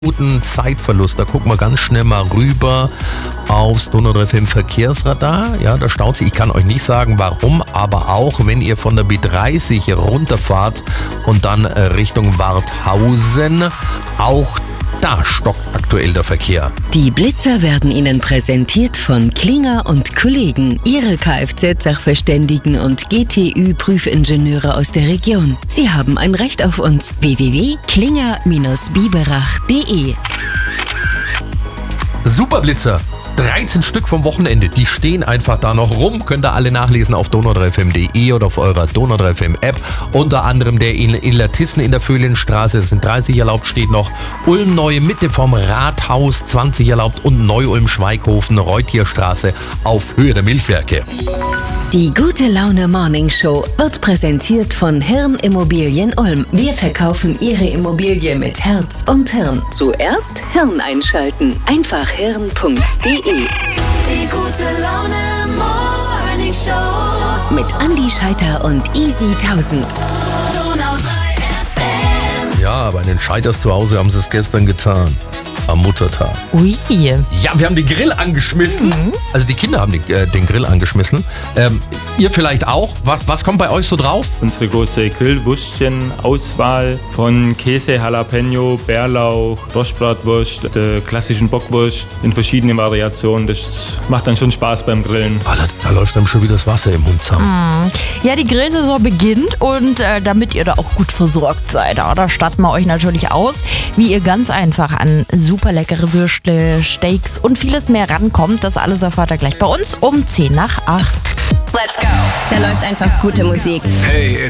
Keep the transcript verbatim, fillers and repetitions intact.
Guten Zeitverlust. Da gucken wir ganz schnell mal rüber aufs Donau drei F M Verkehrsradar. Ja, da staut sich. Ich kann euch nicht sagen, warum, aber auch wenn ihr von der B dreißig runterfahrt und dann Richtung Warthausen, auch da stockt aktuell der Verkehr. Die Blitzer werden Ihnen präsentiert von Klinger und Kollegen, Ihre Kfz-Sachverständigen und G T Ü-Prüfingenieure aus der Region. Sie haben ein Recht auf uns. w w w punkt klinger Bindestrich biberach punkt de Superblitzer. dreizehn Stück vom Wochenende, die stehen einfach da noch rum. Könnt ihr alle nachlesen auf donau drei f m punkt de oder auf eurer Donau drei F M App. Unter anderem der in, in Latisten in der Föhlenstraße, es sind dreißig erlaubt, steht noch. Ulm Neue Mitte vom Rathaus, zwanzig erlaubt und Neu-Ulm-Schweighofen, Reutierstraße auf Höhe der Milchwerke. Die Gute Laune Morning Show wird präsentiert von Hirn Immobilien Ulm. Wir verkaufen Ihre Immobilie mit Herz und Hirn. Zuerst Hirn einschalten. Einfach hirn punkt de. Die Gute Laune Morning Show Mit Andi Scheiter und Easy tausend. Donau drei F M. Ja, bei den Scheiters zu Hause haben sie es gestern getan. Am Muttertag. Ui. Ja, wir haben den Grill angeschmissen. Mhm. Also die Kinder haben die, äh, den Grill angeschmissen. Ähm, ihr vielleicht auch. Was, was kommt bei euch so drauf? Unsere große Grillwürstchen-Auswahl von Käse, Jalapeno, Bärlauch, Rostbratwurst, der klassischen Bockwurst in verschiedenen Variationen. Das macht dann schon Spaß beim Grillen. Ah, da, da läuft dann schon wieder das Wasser im Mund zusammen. Mhm. Ja, die Grillsaison beginnt und äh, damit ihr da auch gut versorgt seid, da statten wir euch natürlich aus, wie ihr ganz einfach an super leckere Würstle, Steaks und vieles mehr rankommt. Das alles erfahrt ihr gleich bei uns um zehn nach acht. Let's go. Da läuft einfach gute Musik. Hey,